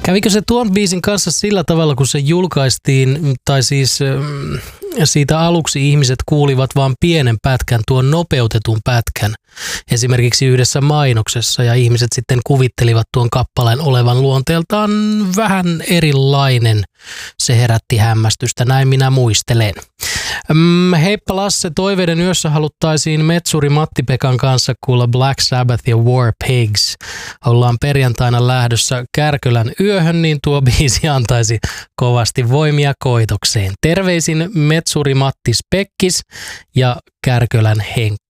Kävikö se tuon biisin kanssa sillä tavalla, kun se julkaistiin, tai siis siitä aluksi ihmiset kuulivat vain pienen pätkän, tuon nopeutetun pätkän, esimerkiksi yhdessä mainoksessa, ja ihmiset sitten kuvittelivat tuon kappaleen olevan luonteeltaan vähän erilainen. Se herätti hämmästystä, näin minä muistelen. Heippa Lasse, Toiveiden yössä haluttaisiin metsuri Matti-Pekan kanssa kuulla Black Sabbath ja War Pigs. Ollaan perjantaina lähdössä Kärkölän yöhön, niin tuo biisi antaisi kovasti voimia koitokseen. Terveisin metsuri Matti Spekkis ja Kärkölän Henkka.